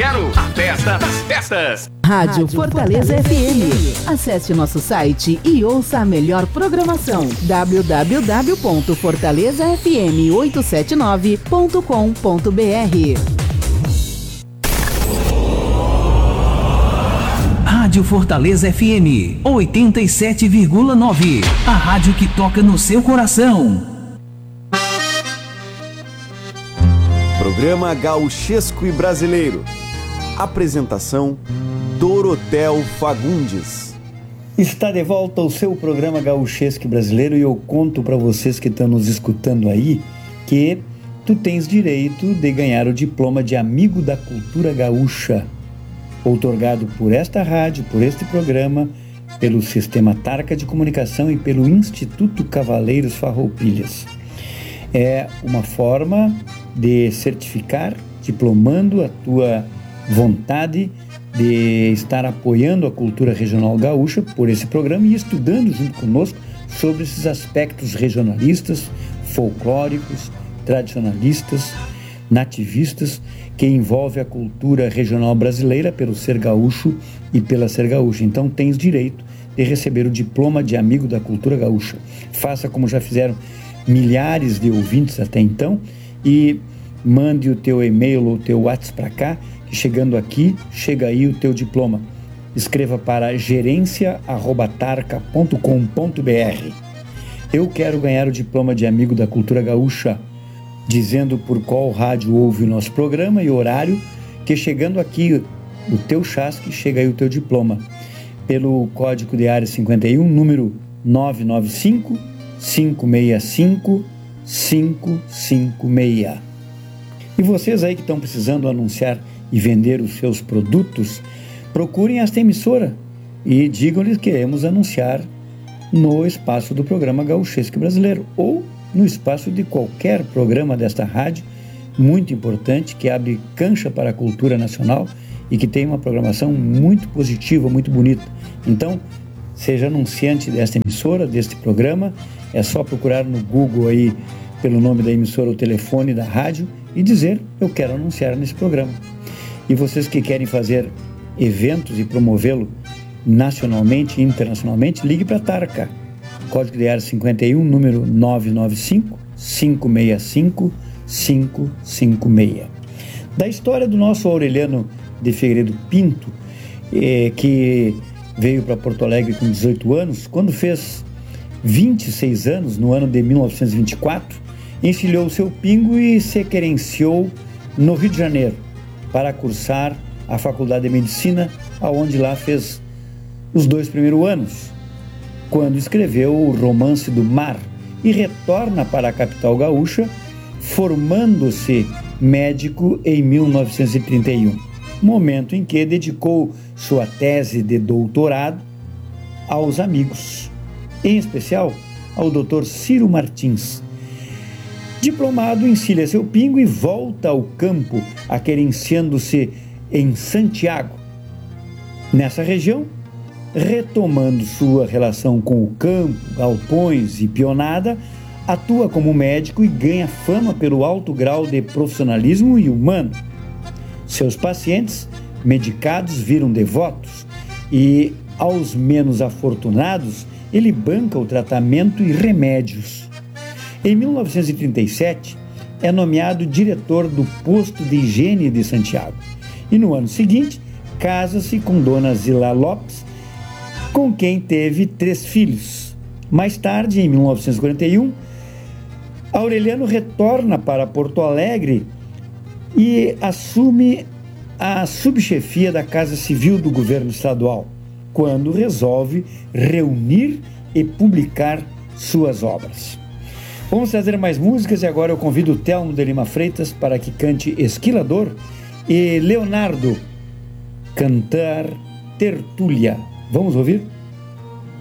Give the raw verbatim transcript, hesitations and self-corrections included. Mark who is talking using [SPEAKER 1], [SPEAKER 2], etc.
[SPEAKER 1] quero a festa das festas.
[SPEAKER 2] Rádio Fortaleza F M. Acesse nosso site e ouça a melhor programação. w w w ponto fortaleza f m oito sete nove ponto com ponto b r.
[SPEAKER 3] Rádio Fortaleza F M oitenta e sete vírgula nove. A rádio que toca no seu coração.
[SPEAKER 4] Programa Gauchesco e Brasileiro. Apresentação Dorotel Fagundes.
[SPEAKER 5] Está de volta o seu programa Gauchesco e Brasileiro, e eu conto para vocês que estão nos escutando aí que tu tens direito de ganhar o diploma de amigo da cultura gaúcha, outorgado por esta rádio, por este programa, pelo Sistema Tarca de Comunicação e pelo Instituto Cavaleiros Farroupilhas. É uma forma de certificar, diplomando a tua vontade de estar apoiando a cultura regional gaúcha por esse programa e estudando junto conosco sobre esses aspectos regionalistas, folclóricos, tradicionalistas, nativistas, que envolve a cultura regional brasileira pelo ser gaúcho e pela ser gaúcha. Então tens direito de receber o diploma de amigo da cultura gaúcha. Faça como já fizeram milhares de ouvintes até então e mande o teu e-mail ou o teu WhatsApp para cá, que chegando aqui, chega aí o teu diploma. Escreva para gerência arroba tarca ponto com ponto b r. Eu quero ganhar o diploma de amigo da cultura gaúcha, dizendo por qual rádio ouve o nosso programa e horário, que chegando aqui o teu chasque, chega aí o teu diploma. Pelo código de área cinquenta e um, número nove nove cinco, cinco seis cinco, cinco cinco seis. E vocês aí que estão precisando anunciar e vender os seus produtos, procurem esta emissora e digam-lhes que queremos anunciar no espaço do programa Gauchesco Brasileiro ou no espaço de qualquer programa desta rádio, muito importante, que abre cancha para a cultura nacional e que tem uma programação muito positiva, muito bonita. Então, seja anunciante desta emissora, deste programa, é só procurar no Google aí pelo nome da emissora, o telefone da rádio e dizer: eu quero anunciar nesse programa. E vocês que querem fazer eventos e promovê-lo nacionalmente e internacionalmente, ligue para a Tarca, código de área cinquenta e um, número nove nove cinco, cinco seis cinco, cinco cinco seis. Da história do nosso Aureliano de Figueiredo Pinto, eh, que veio para Porto Alegre com dezoito anos, quando fez vinte e seis anos, no ano de mil novecentos e vinte e quatro, enfilhou seu pingo e se querenciou no Rio de Janeiro para cursar a Faculdade de Medicina, aonde lá fez os dois primeiros anos, quando escreveu o Romance do Mar e retorna para a capital gaúcha, formando-se médico em mil novecentos e trinta e um, momento em que dedicou sua tese de doutorado aos amigos, em especial ao doutor Ciro Martins. Diplomado, encilha seu pingo e volta ao campo, aquerenciando-se em Santiago. Nessa região, retomando sua relação com o campo, galpões e pionada, atua como médico e ganha fama pelo alto grau de profissionalismo e humano. Seus pacientes, medicados, viram devotos e, aos menos afortunados, ele banca o tratamento e remédios. Em mil novecentos e trinta e sete, é nomeado diretor do posto de higiene de Santiago. E no ano seguinte, casa-se com Dona Zila Lopes, com quem teve três filhos. Mais tarde, em mil novecentos e quarenta e um, Aureliano retorna para Porto Alegre e assume a subchefia da Casa Civil do governo estadual, quando resolve reunir e publicar suas obras. Vamos trazer mais músicas e agora eu convido o Telmo de Lima Freitas para que cante Esquilador e Leonardo cantar Tertúlia. Vamos ouvir?